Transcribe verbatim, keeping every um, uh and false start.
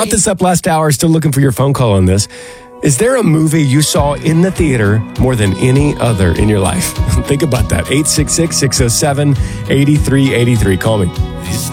Brought this up last hour. Still looking for your phone call on this. Is there a movie you saw in the theater more than any other in your life? Think about that. eight six six, six oh seven, eight three eight three. Call me.